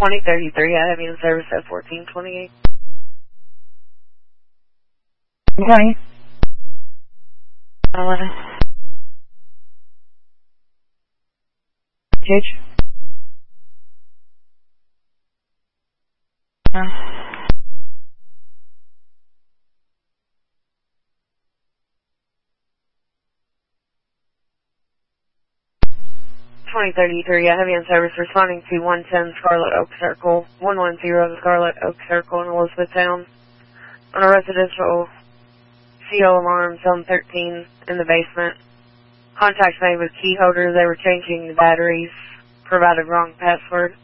2033, I have you in service at 1428. Okay. Hitch. 2033, I have you in service responding to 110 Scarlet Oak Circle, 110 Scarlet Oak Circle in Elizabethtown. On a residential CO alarm, zone 13 in the basement. Contact made with key holder. They were changing the batteries. Provided wrong password.